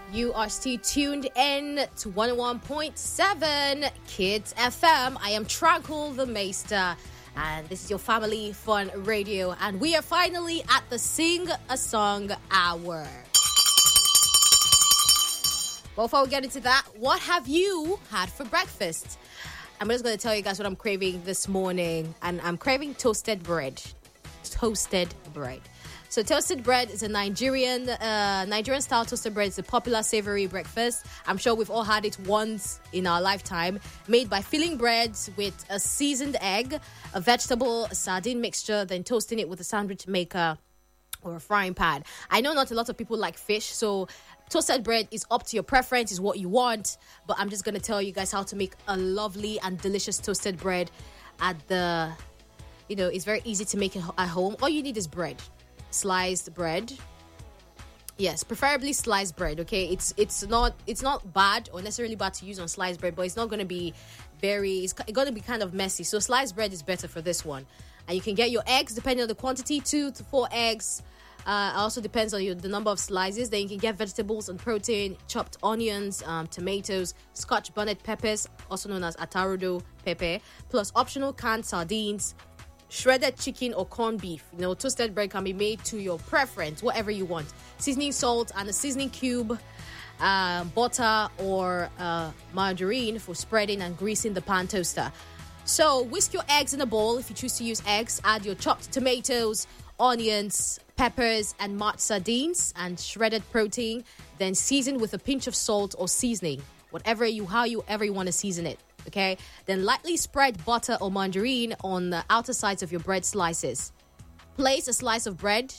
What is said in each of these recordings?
You are still tuned in to 101.7 Kids FM. I am Tranquil the Meister, and this is your family fun radio. And we are finally at the Sing a Song hour. Before we get into that, what have you had for breakfast? I'm just going to tell you guys what I'm craving this morning, and I'm craving toasted bread. Toasted bread. So toasted bread is a Nigerian style toasted bread. It's a popular savory breakfast. I'm sure we've all had it once in our lifetime. Made by filling bread with a seasoned egg, a vegetable, a sardine mixture, then toasting it with a sandwich maker or a frying pan. I know not a lot of people like fish, so toasted bread is up to your preference, is what you want. But I'm just going to tell you guys how to make a lovely and delicious toasted bread it's very easy to make it at home. All you need is bread. Sliced bread. Yes, preferably sliced bread. Okay, it's not bad or necessarily bad to use on sliced bread, but it's not going to be it's going to be kind of messy. So sliced bread is better for this one. And you can get your eggs depending on the quantity, 2 to 4 eggs. Also depends on the number of slices. Then you can get vegetables and protein, chopped onions, tomatoes, Scotch bonnet peppers, also known as atarudo pepper, plus optional canned sardines, shredded chicken or corned beef. Toasted bread can be made to your preference, whatever you want. Seasoning salt and a seasoning cube, butter or margarine for spreading and greasing the pan toaster. So whisk your eggs in a bowl if you choose to use eggs. Add your chopped tomatoes, onions, peppers, and mashed sardines and shredded protein. Then season with a pinch of salt or seasoning, however you want to season it. Okay, then lightly spread butter or margarine on the outer sides of your bread slices. Place a slice of bread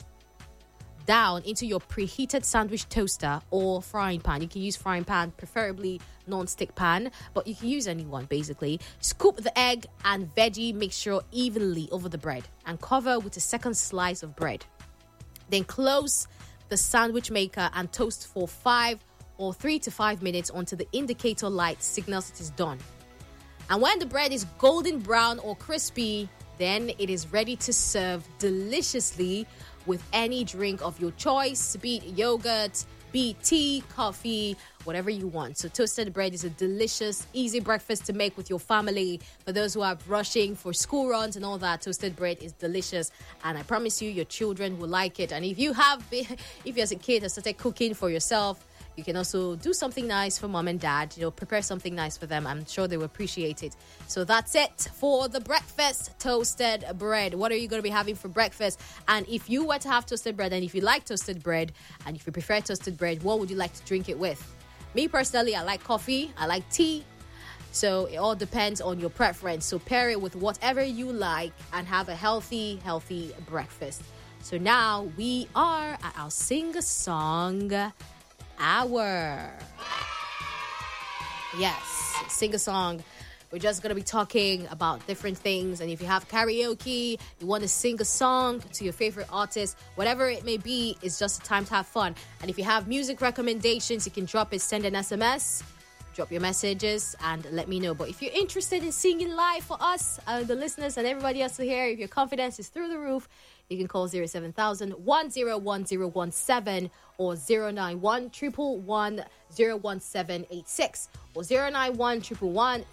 down into your preheated sandwich toaster or frying pan. You can use frying pan, preferably non-stick pan, but you can use any one basically. Scoop the egg and veggie mixture evenly over the bread and cover with a second slice of bread. Then close the sandwich maker and toast for 3 to 5 minutes until the indicator light signals it is done. And when the bread is golden brown or crispy, then it is ready to serve deliciously with any drink of your choice, be it yogurt, be it tea, coffee, whatever you want. So toasted bread is a delicious, easy breakfast to make with your family. For those who are rushing for school runs and all that, toasted bread is delicious. And I promise you, your children will like it. And if you as a kid have started cooking for yourself, you can also do something nice for mom and dad. Prepare something nice for them. I'm sure they will appreciate it. So that's it for the breakfast, toasted bread. What are you going to be having for breakfast? And if you were to have toasted bread, and if you like toasted bread, and if you prefer toasted bread, what would you like to drink it with? Me personally, I like coffee. I like tea. So it all depends on your preference. So pair it with whatever you like and have a healthy breakfast. So now we are at our sing-a-song hour. Yes, sing a song. We're just going to be talking about different things. And if you have karaoke, you want to sing a song to your favorite artist, whatever it may be, it's just a time to have fun. And if you have music recommendations, you can drop it, send an SMS, drop your messages and let me know. But if you're interested in singing live for us, the listeners and everybody else here, if your confidence is through the roof, you can call 07000 101 or 091 111 01786 or 091 111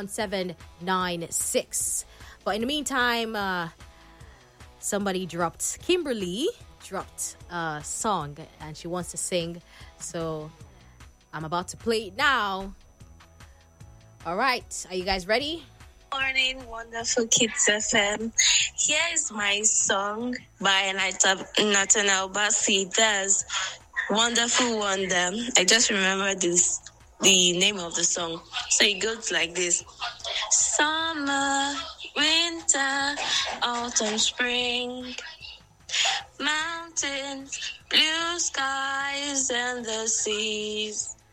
01796. But in the meantime, Kimberly dropped a song and she wants to sing. So I'm about to play it now. All right, are you guys ready? Morning, wonderful Kids FM. Here is my song by Nathaniel Bassey. That's Wonderful Wonder. I just remember the name of the song. So it goes like this. Summer, winter, autumn, spring, mountains, blue skies, and the seas.